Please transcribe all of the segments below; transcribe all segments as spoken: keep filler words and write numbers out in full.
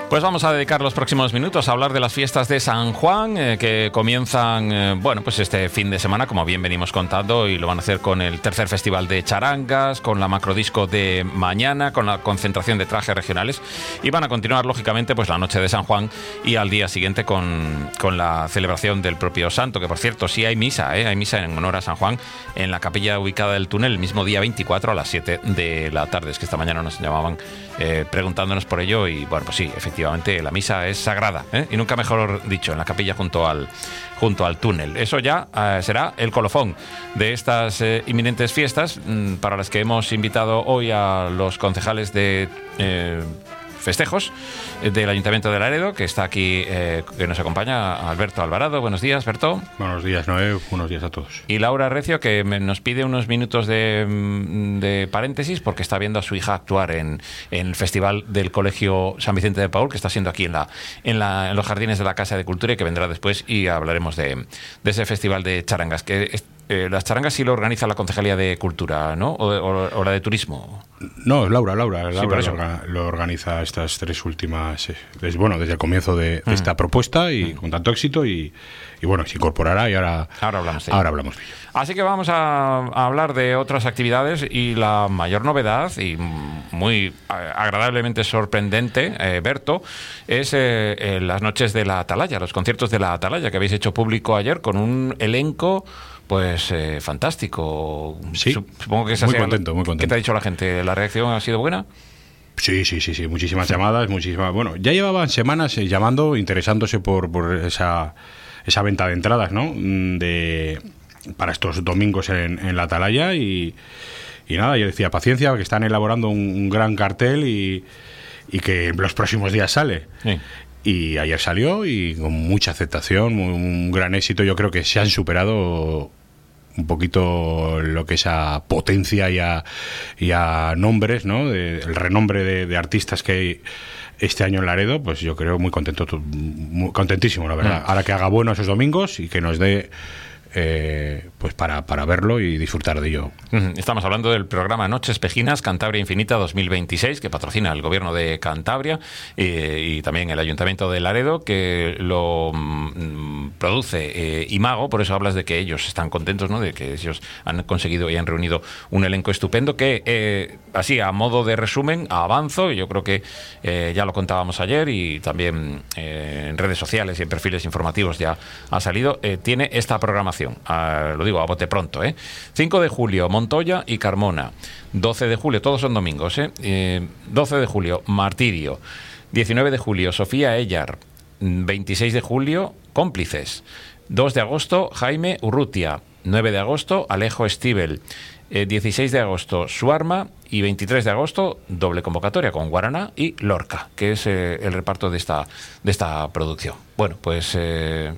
Pues vamos a dedicar los próximos minutos a hablar de las fiestas de San Juan, eh, que comienzan, eh, bueno, pues este fin de semana, como bien venimos contando, y lo van a hacer con el tercer festival de charangas, con la macrodisco de mañana, con la concentración de trajes regionales, y van a continuar, lógicamente, pues la noche de San Juan y al día siguiente con, con la celebración del propio santo, que por cierto, sí hay misa, ¿eh? Hay misa en honor a San Juan en la capilla ubicada del túnel el mismo día veinticuatro a las siete de la tarde. Es que esta mañana nos llamaban eh, preguntándonos por ello y, bueno, pues sí, efectivamente. Efectivamente, la misa es sagrada, ¿eh? Y nunca mejor dicho, en la capilla junto al, junto al túnel. Eso ya eh, será el colofón de estas eh, inminentes fiestas, mmm, para las que hemos invitado hoy a los concejales de eh, festejos del Ayuntamiento de Laredo, que está aquí, eh, que nos acompaña, Alberto Alvarado. Buenos días, Berto. Buenos días, Noé. Buenos días a todos. Y Laura Recio, que me, nos pide unos minutos de, de paréntesis, porque está viendo a su hija actuar en, en el Festival del Colegio San Vicente de Paúl, que está siendo aquí en, la, en, la, en los jardines de la Casa de Cultura, y que vendrá después y hablaremos de, de ese festival de charangas, que es, Eh, las charangas sí lo organiza la Concejalía de Cultura, ¿no? O, o, o la de Turismo. No, es Laura, Laura, sí, Laura lo, orga, lo organiza estas tres últimas, eh, desde, bueno, desde el comienzo de, de esta propuesta y mm. con tanto éxito y, y bueno, se incorporará y ahora, ahora hablamos de ahora hablamos de ello. Así que vamos a, a hablar de otras actividades, y la mayor novedad y muy agradablemente sorprendente, eh, Berto, es eh, eh, las noches de la Atalaya, los conciertos de la Atalaya que habéis hecho público ayer con un elenco pues eh, fantástico. Sí, supongo que esa muy sea contento, muy contento. ¿Qué te ha dicho la gente? ¿La reacción ha sido buena? Sí, sí, sí, sí, muchísimas llamadas, muchísimas. Bueno, ya llevaban semanas eh, llamando, interesándose por, por esa, esa venta de entradas, ¿no? De para estos domingos en, en la Atalaya y, y nada, yo decía, paciencia, que están elaborando un, un gran cartel y, y que en los próximos días sale. Sí. Y ayer salió y con mucha aceptación, un gran éxito. Yo creo que se han superado un poquito lo que es a potencia y a, y a nombres, ¿no? De, el renombre de, de artistas que hay este año en Laredo. Pues yo creo muy contento, muy contentísimo, la verdad. Mm. Ahora que haga bueno esos domingos y que nos dé Eh, pues para, para verlo y disfrutar de ello. Estamos hablando del programa Noches Pejinas Cantabria Infinita dos mil veintiséis, que patrocina el Gobierno de Cantabria eh, y también el Ayuntamiento de Laredo, que lo mm, produce eh, Imago. Por eso hablas de que ellos están contentos, ¿no? De que ellos han conseguido y han reunido un elenco estupendo que, eh, así a modo de resumen, avanzo, yo creo que eh, ya lo contábamos ayer y también eh, en redes sociales y en perfiles informativos ya ha salido, eh, tiene esta programación. Uh, lo digo a bote pronto, ¿eh? cinco de julio, Montoya y Carmona. doce de julio, todos son domingos, ¿eh? Eh, doce de julio, Martirio. diecinueve de julio, Sofía Ellar. veintiséis de julio, Cómplices. dos de agosto, Jaime Urrutia. nueve de agosto, Alejo Stivel. Eh, dieciséis de agosto, Suarma. Y veintitrés de agosto, doble convocatoria con Guaraná y Lorca, que es eh, el reparto de esta, de esta producción. Bueno, pues Eh,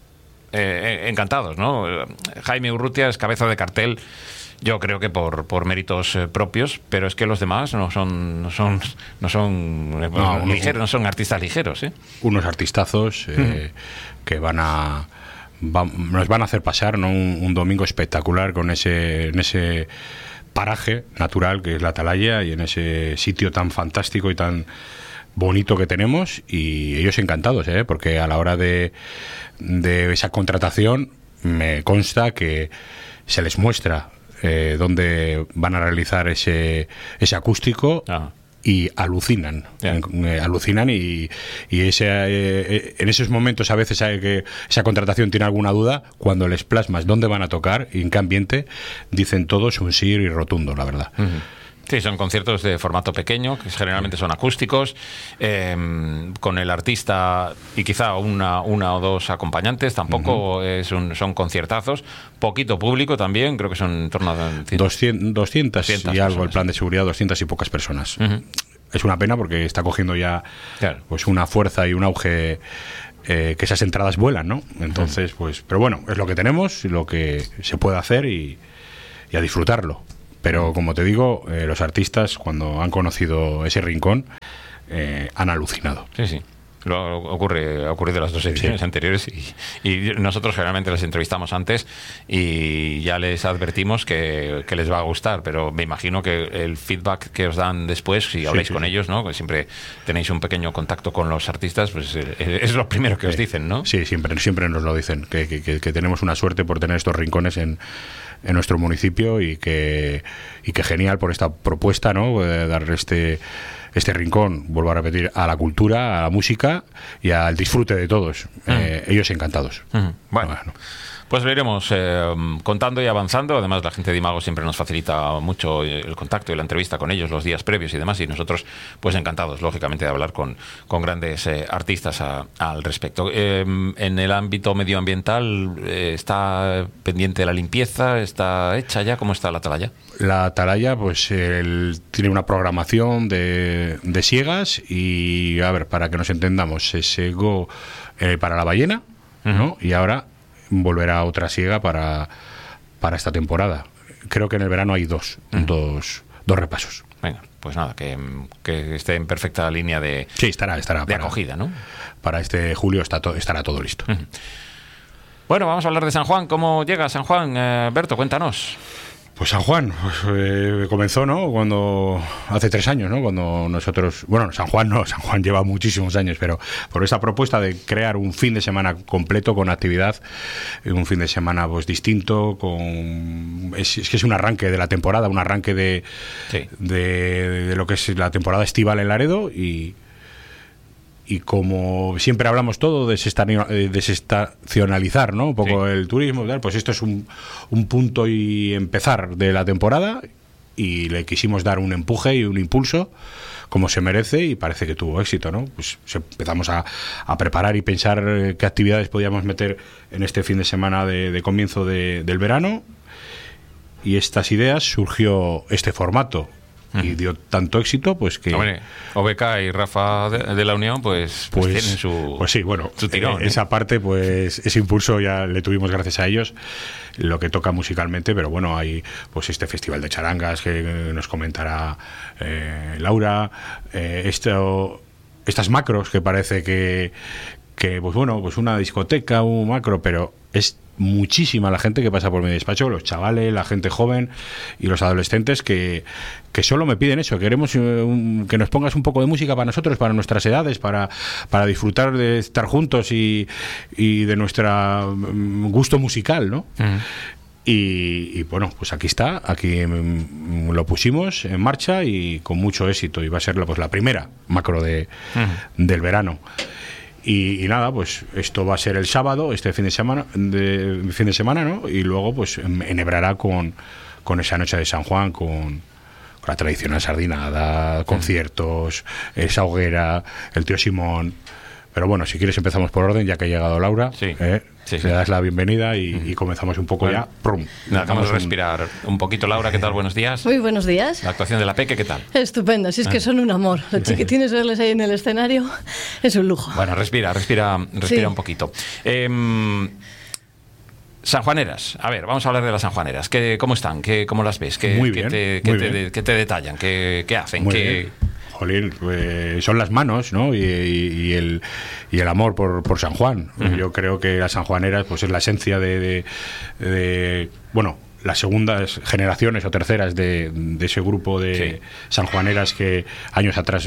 Eh, encantados, ¿no? Jaime Urrutia es cabeza de cartel, yo creo que por, por méritos eh, propios, pero es que los demás no son no son no son, eh, no, ligeros, no son artistas ligeros, ¿eh? Unos artistazos eh, uh-huh. que van a va, nos van a hacer pasar, ¿no? un, un domingo espectacular con ese en ese paraje natural que es la Atalaya y en ese sitio tan fantástico y tan bonito que tenemos, y ellos encantados, ¿eh? Porque a la hora de, de esa contratación me consta que se les muestra eh, dónde van a realizar ese, ese acústico. Ah. Y alucinan, yeah. eh, alucinan y, y ese, eh, en esos momentos a veces hay que esa contratación tiene alguna duda, cuando les plasmas dónde van a tocar y en qué ambiente, dicen todos un sí y rotundo, la verdad. Uh-huh. Sí, son conciertos de formato pequeño, que generalmente son acústicos, eh, con el artista y quizá una, una o dos acompañantes. Tampoco uh-huh. es un, son conciertazos. Poquito público también, creo que son en torno a doscientos, doscientas y algo, personas. El plan de seguridad, doscientas y pocas personas. Uh-huh. Es una pena porque está cogiendo ya claro. pues una fuerza y un auge, eh, que esas entradas vuelan, ¿no? Entonces, uh-huh. pues, pero bueno, es lo que tenemos y lo que se puede hacer y, y a disfrutarlo. Pero como te digo, eh, los artistas cuando han conocido ese rincón eh, han alucinado. Sí, sí. Lo ocurre, ha ocurrido las dos ediciones sí. anteriores y, y nosotros generalmente les entrevistamos antes y ya les advertimos que, que les va a gustar, pero me imagino que el feedback que os dan después, si habláis sí, sí, con sí. ellos, ¿no? Que siempre tenéis un pequeño contacto con los artistas, pues es lo primero que os dicen, ¿no? Sí, siempre, siempre nos lo dicen, que, que, que tenemos una suerte por tener estos rincones en, en nuestro municipio y que, y que genial por esta propuesta, ¿no? De darle este este rincón, vuelvo a repetir, a la cultura, a la música y al disfrute de todos. Mm. Eh, ellos encantados. Mm. Bueno, bueno, pues lo iremos eh, contando y avanzando. Además, la gente de Imago siempre nos facilita mucho el contacto y la entrevista con ellos los días previos y demás, y nosotros pues encantados, lógicamente, de hablar con, con grandes eh, artistas a, al respecto. Eh, en el ámbito medioambiental, eh, ¿está pendiente la limpieza? ¿Está hecha ya? ¿Cómo está la atalaya? La atalaya, pues el, tiene una programación de, de siegas y, a ver, para que nos entendamos, se segó eh, para la ballena, uh-huh. ¿no? Y ahora volverá otra siega para, para esta temporada. Creo que en el verano hay dos, uh-huh. dos, dos repasos. Venga, pues nada, que, que esté en perfecta línea de, sí, estará, estará de para, acogida, ¿no? Para este julio está to, estará todo listo. Uh-huh. Bueno, vamos a hablar de San Juan. ¿Cómo llega San Juan? Eh, Berto, cuéntanos. Pues San Juan, pues, eh, comenzó, ¿no? Cuando hace tres años, ¿no? Cuando nosotros, bueno, San Juan no, San Juan lleva muchísimos años, pero por esa propuesta de crear un fin de semana completo con actividad, un fin de semana pues distinto, con es, es que es un arranque de la temporada, un arranque de, sí. de, de lo que es la temporada estival en Laredo y Y como siempre hablamos todo de desestacionalizar, ¿no? Un poco sí. el turismo, pues esto es un, un punto y empezar de la temporada y le quisimos dar un empuje y un impulso como se merece y parece que tuvo éxito, ¿no? Pues empezamos a, a preparar y pensar qué actividades podíamos meter en este fin de semana de, de comienzo de, del verano y estas ideas surgió este formato. Y dio tanto éxito pues que Hombre, O B K y Rafa de, de la Unión pues, pues, pues tienen su pues sí, bueno, su tirón, eh, esa parte pues ese impulso ya le tuvimos gracias a ellos, lo que toca musicalmente, pero bueno, hay pues este festival de charangas que nos comentará eh, Laura, eh, esto estas macros que parece que que pues bueno, pues una discoteca, un macro, pero es muchísima la gente que pasa por mi despacho, los chavales, la gente joven y los adolescentes que, que solo me piden eso, queremos un, que nos pongas un poco de música para nosotros, para nuestras edades, para, para disfrutar de estar juntos y, y de nuestro gusto musical, ¿no? Uh-huh. Y, y bueno, pues aquí está, aquí lo pusimos en marcha y con mucho éxito y va a ser pues la primera macro de, uh-huh. del verano. Y, y nada, pues esto va a ser el sábado, este fin de semana, de, fin de semana, ¿no? Y luego pues enhebrará con, con esa noche de San Juan, con, con la tradicional sardinada, conciertos, esa hoguera, el tío Simón. Pero bueno, si quieres empezamos por orden, ya que ha llegado Laura. Sí. ¿eh? Sí, sí. Le das la bienvenida y, uh-huh. y comenzamos un poco bueno, ya. ¡Prum! Dejamos de respirar un... un poquito. Laura, ¿qué tal? Buenos días. Muy buenos días. La actuación de la Peque, ¿qué tal? Estupendo, si es que son un amor. Los chiquitines verles ahí en el escenario es un lujo. Bueno, respira, respira, respira sí. un poquito. Eh, Sanjuaneras, a ver, vamos a hablar de las sanjuaneras. ¿Qué, ¿Cómo están? ¿Qué, ¿Cómo las ves? ¿Qué, muy qué bien, te, muy qué bien. Te, ¿Qué te detallan? ¿Qué, qué hacen? Muy ¿Qué... bien. Jolín, pues son las manos, ¿no? Y, y, y, el, y el amor por, por San Juan. Uh-huh. Yo creo que las sanjuaneras pues es la esencia de, de, de bueno, las segundas generaciones o terceras de, de ese grupo de sí. sanjuaneras que años atrás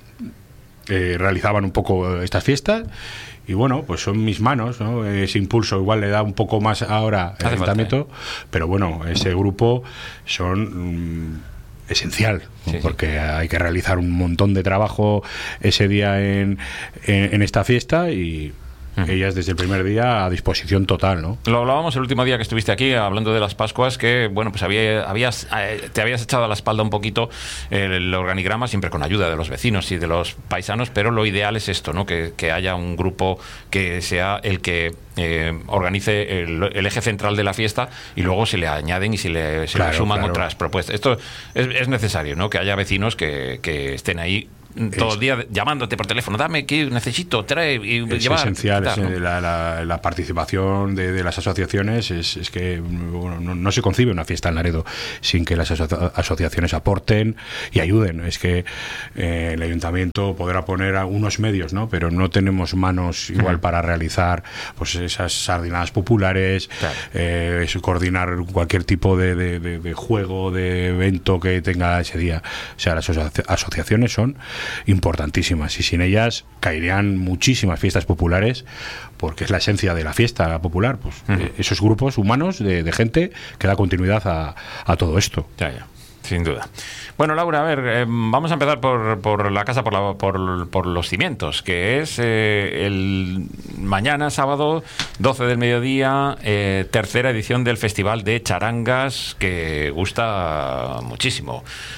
eh, realizaban un poco estas fiestas. Y bueno, pues son mis manos, ¿no? Ese impulso igual le da un poco más ahora el ayuntamiento, ¿eh? Pero bueno, ese grupo son... Mmm, esencial, sí, porque sí. hay que realizar un montón de trabajo ese día en, en, en esta fiesta y uh-huh. ellas desde el primer día a disposición total, ¿no? Lo hablábamos el último día que estuviste aquí hablando de las Pascuas, que bueno, pues había, habías, eh, te habías echado a la espalda un poquito el, el organigrama, siempre con ayuda de los vecinos y de los paisanos, pero lo ideal es esto, ¿no? Que, que haya un grupo que sea el que eh, organice el, el eje central de la fiesta y luego se le añaden y se le, se claro, le suman claro. otras propuestas. Esto es, es necesario, ¿no? Que haya vecinos que, que estén ahí todo es, el día llamándote por teléfono, dame que necesito, trae y es llevar. Esencial, quitar, es, ¿no? la, la, la participación de, de las asociaciones es, es que bueno, no, no se concibe una fiesta en Laredo sin que las aso- asociaciones aporten y ayuden. Es que eh, el ayuntamiento podrá poner algunos medios, ¿no? Pero no tenemos manos igual uh-huh. para realizar pues esas sardinadas populares, claro. eh, coordinar cualquier tipo de, de, de, de juego, de evento que tenga ese día. O sea, las asoci- asociaciones son importantísimas y sin ellas caerían muchísimas fiestas populares, porque es la esencia de la fiesta popular, pues uh-huh. eh, esos grupos humanos de, de gente que da continuidad a, a todo esto. Ya, ya. Sin duda. Bueno, Laura, a ver, eh, vamos a empezar por, por la casa, por, la, por, por los cimientos, que es eh, el mañana, sábado, doce del mediodía, eh, tercera edición del Festival de Charangas, que gusta muchísimo.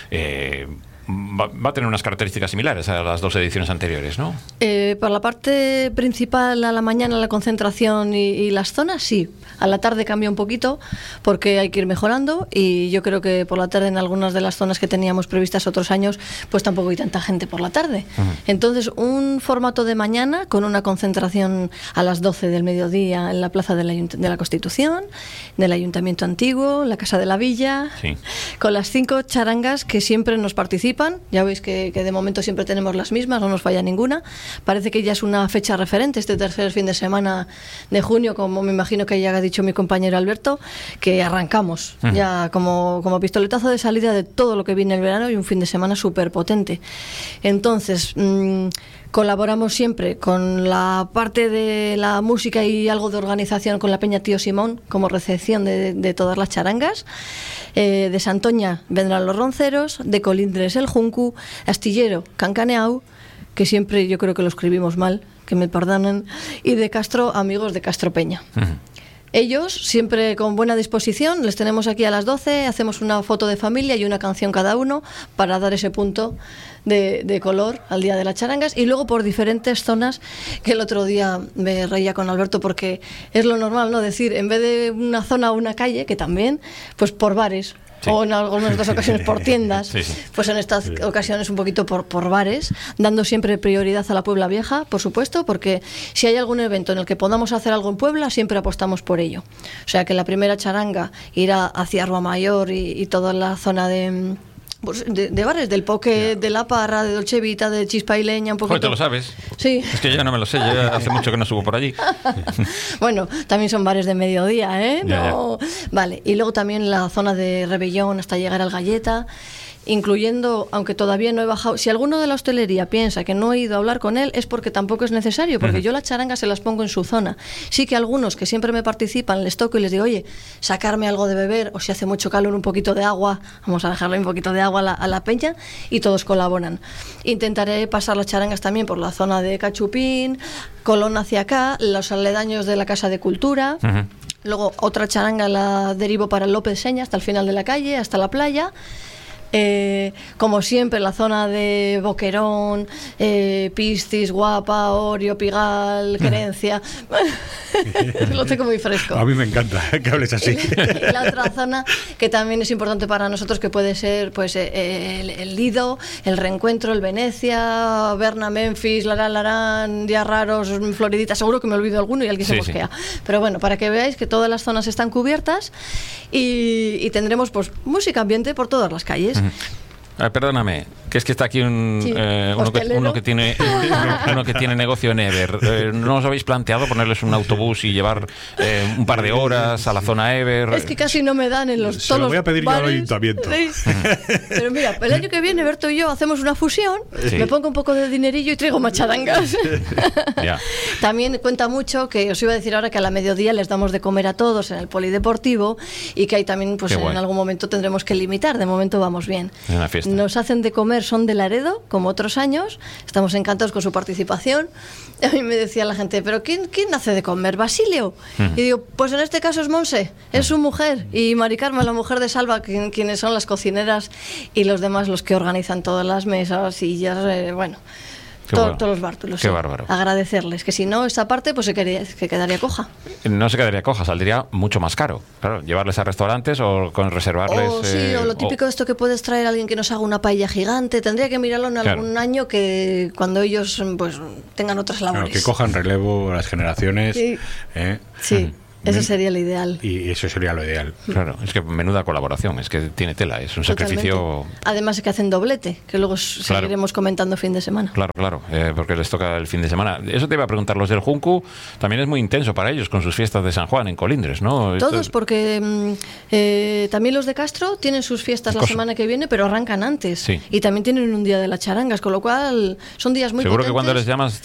Eh, Va, va a tener unas características similares a las dos ediciones anteriores, ¿no? Eh, por la parte principal, a la mañana, la concentración y, y las zonas, sí. A la tarde cambia un poquito porque hay que ir mejorando y yo creo que por la tarde en algunas de las zonas que teníamos previstas otros años, pues tampoco hay tanta gente por la tarde. Uh-huh. Entonces, un formato de mañana con una concentración a las doce del mediodía en la Plaza de la, de la Constitución, del Ayuntamiento Antiguo, la Casa de la Villa, sí. con las cinco charangas que siempre nos participan. Ya veis que, que de momento siempre tenemos las mismas, no nos falla ninguna. Parece que ya es una fecha referente este tercer fin de semana de junio, como me imagino que ya ha dicho mi compañero Alberto, que arrancamos uh-huh. ya como, como pistoletazo de salida de todo lo que viene el verano y un fin de semana súper potente. Entonces, mmm, colaboramos siempre con la parte de la música y algo de organización con la Peña Tío Simón como recepción de, de todas las charangas. Eh, de Santoña vendrán los ronceros, de Colindres el Juncu, Astillero Cancaneau, que siempre yo creo que lo escribimos mal, que me perdonen, y de Castro, amigos de Castro Peña. Uh-huh. Ellos, siempre con buena disposición, les tenemos aquí a las doce, hacemos una foto de familia y una canción cada uno para dar ese punto de, de color al día de las charangas, y luego por diferentes zonas, que el otro día me reía con Alberto porque es lo normal, ¿no? Decir, en vez de una zona o una calle, que también, pues por bares. Sí. O en algunas otras ocasiones por tiendas, sí, sí. pues en estas sí. ocasiones un poquito por, por bares, dando siempre prioridad a la Puebla Vieja, por supuesto, porque si hay algún evento en el que podamos hacer algo en Puebla, siempre apostamos por ello. O sea que la primera charanga irá hacia Arba Mayor y, y toda la zona de... Pues de, de bares, del Poque, yeah. de La Parra, de Dolce Vita, de Chispa y Leña, un poquito. Joder, ¿te lo sabes? Sí. Es que yo no me lo sé, yo ya hace mucho que no subo por allí. Bueno, también son bares de mediodía, ¿eh? Yeah, no... yeah. Vale, y luego también la zona de Rebellón hasta llegar al Galleta, incluyendo, aunque todavía no he bajado, si alguno de la hostelería piensa que no he ido a hablar con él, es porque tampoco es necesario, porque uh-huh. yo las charangas se las pongo en su zona. Sí que algunos que siempre me participan les toco y les digo, oye, sacarme algo de beber, o si hace mucho calor un poquito de agua, vamos a dejarle un poquito de agua a la, a la peña, y todos colaboran. Intentaré pasar las charangas también por la zona de Cachupín, Colón hacia acá, los aledaños de la Casa de Cultura, uh-huh. luego otra charanga la derivo para el López Seña hasta el final de la calle, hasta la playa. Eh, como siempre, la zona de Boquerón, eh, Piscis, Guapa, Orio, Pigal, Querencia. Lo tengo muy fresco. A mí me encanta que hables así. Y la otra zona que también es importante para nosotros, que puede ser pues eh, el, el Lido, el Reencuentro, el Venecia, Berna, Memphis, Larán, Larán, Días Raros, Floridita. Seguro que me olvido alguno y alguien sí, se mosquea. Sí. Pero bueno, para que veáis que todas las zonas están cubiertas y, y tendremos pues música ambiente por todas las calles. Uh-huh. Ah, perdóname, que es que está aquí un, sí, eh, uno, que, uno, que tiene, uno que tiene negocio en Ever. Eh, ¿No os habéis planteado ponerles un autobús y llevar eh, un par de horas a la zona Ever? Es que casi no me dan en los... Se lo voy a pedir bares. Yo al ayuntamiento. Sí. Pero mira, el año que viene Berto y yo hacemos una fusión, sí. me pongo un poco de dinerillo y traigo machadangas. Ya. También cuenta mucho que os iba a decir ahora que a la mediodía les damos de comer a todos en el polideportivo y que ahí también pues en algún momento tendremos que limitar. De momento vamos bien. Es una fiesta. Nos hacen de comer, son de Laredo, como otros años. Estamos encantados con su participación. A mí me decía la gente, ¿pero quién, quién hace de comer? ¿Basilio? Uh-huh. Y digo, pues en este caso es Monse, es uh-huh. su mujer. Y Mari Carmen, la mujer de Salva, quien, quienes son las cocineras y los demás los que organizan todas las mesas, sillas, eh, bueno... Qué Todo- bueno. todos los bártulos. Qué sí. bárbaro. Agradecerles, que si no, esa parte pues se quedaría, que quedaría coja. No se quedaría coja, saldría mucho más caro. Claro, llevarles a restaurantes o con reservarles. O sí, eh, o lo típico de esto que puedes traer a alguien que nos haga una paella gigante. Tendría que mirarlo en Claro. algún año que cuando ellos pues tengan otras Claro, labores. que cojan relevo las generaciones. Sí. ¿eh? Sí, ese sería el ideal. Y eso sería lo ideal. Claro, es que menuda colaboración, es que tiene tela, es un Totalmente. sacrificio. Además es que hacen doblete, que luego s- Claro. seguiremos comentando fin de semana. Claro, claro, eh, porque les toca el fin de semana. Eso te iba a preguntar, los del Juncu también es muy intenso para ellos con sus fiestas de San Juan en Colindres, ¿no? Esto- Todos, porque mm, eh, también los de Castro tienen sus fiestas la Cosa. semana que viene, pero arrancan antes. Sí. Y también tienen un día de las charangas, con lo cual son días muy Seguro que potentes. cuando les llamas